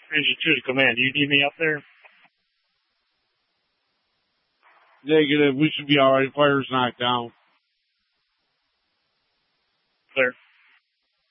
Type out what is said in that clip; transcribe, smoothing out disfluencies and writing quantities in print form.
Engine 2 to command. Do you need me up there? Negative. We should be alright. Fire's knocked down. Clear.